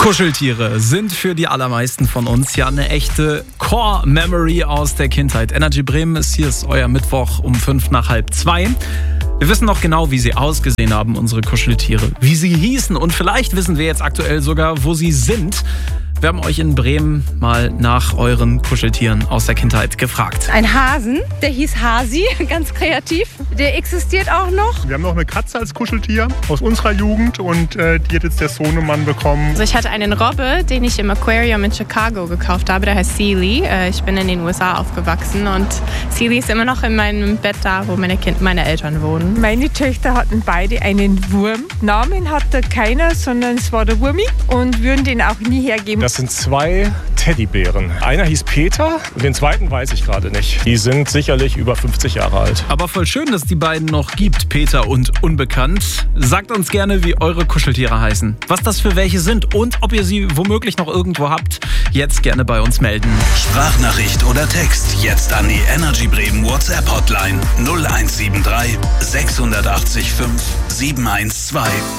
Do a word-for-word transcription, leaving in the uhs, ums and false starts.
Kuscheltiere sind für die allermeisten von uns ja eine echte Core-Memory aus der Kindheit. Energy Bremen ist hier, ist euer Mittwoch um fünf nach halb zwei. Wir wissen noch genau, wie sie ausgesehen haben, unsere Kuscheltiere, wie sie hießen und vielleicht wissen wir jetzt aktuell sogar, wo sie sind. Wir haben euch in Bremen mal nach euren Kuscheltieren aus der Kindheit gefragt. Ein Hasen, der hieß Hasi, ganz kreativ. Der existiert auch noch. Wir haben noch eine Katze als Kuscheltier aus unserer Jugend und äh, die hat jetzt der Sohnemann bekommen. Also ich hatte einen Robbe, den ich im Aquarium in Chicago gekauft habe, der heißt Sealy. Äh, ich bin in den U S A aufgewachsen und Sealy ist immer noch in meinem Bett da, wo meine, kind, meine Eltern wohnen. Meine Töchter hatten beide einen Wurm. Namen hatte keiner, sondern es war der Wurmi und würden den auch nie hergeben. Das sind zwei Teddybären. Einer hieß Peter, den zweiten weiß ich gerade nicht. Die sind sicherlich über fünfzig Jahre alt. Aber voll schön, dass die beiden noch gibt, Peter und Unbekannt. Sagt uns gerne, wie eure Kuscheltiere heißen, was das für welche sind und ob ihr sie womöglich noch irgendwo habt. Jetzt gerne bei uns melden. Sprachnachricht oder Text jetzt an die Energy Bremen WhatsApp Hotline null eins sieben drei sechs acht fünf sieben eins zwei.